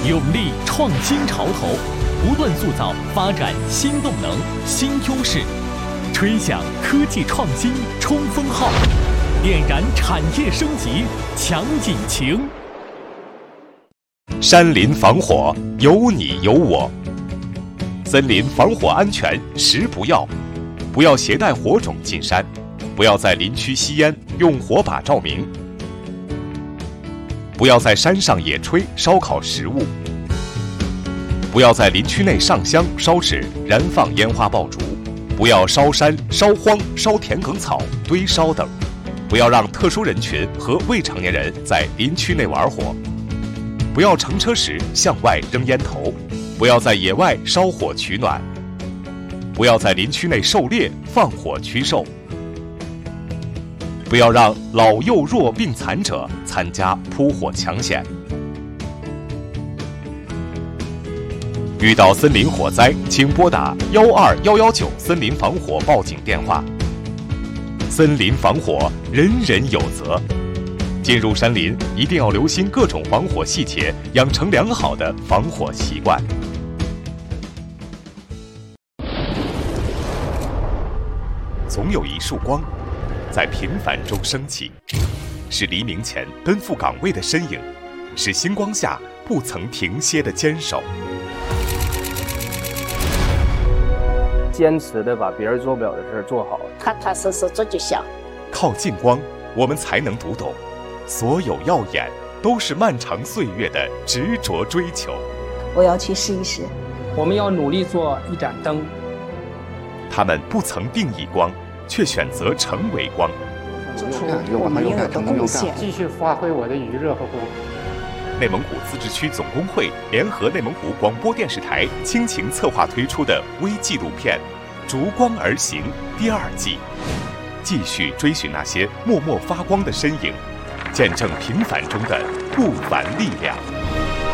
勇立创新潮头，不断塑造发展新动能、新优势，吹响科技创新冲锋号，点燃产业升级强引擎。 山林防火，有你有我。森林防火安全十不要：不要携带火种进山，不要在林区吸烟用火把照明，不要在山上野炊烧烤食物，不要在林区内上香烧纸燃放烟花爆竹，不要烧山烧荒烧田埂草堆烧等，不要让特殊人群和未成年人在林区内玩火，不要乘车时向外扔烟头，不要在野外烧火取暖，不要在林区内狩猎放火驱兽，不要让老幼弱病残者参加扑火抢险。遇到森林火灾，请拨打12119森林防火报警电话。森林防火，人人有责。进入山林一定要留心各种防火细节，养成良好的防火习惯。总有一束光在平凡中升起，是黎明前奔赴岗位的身影，是星光下不曾停歇的坚守。 坚持的把别人做不了的事做好， 踏踏实实做就行。 靠近光，我们才能读懂，所有耀眼都是漫长岁月的执着追求。 我要去试一试。 我们要努力做一盏灯。 他们不曾定义光，却选择成为光。 做出我们应有的贡献， 继续发挥我的余热和光。 内蒙古自治区总工会联合内蒙古广播电视台倾情策划推出的微纪录片《逐光而行》第2季，继续追寻那些默默发光的身影，见证平凡中的不凡力量。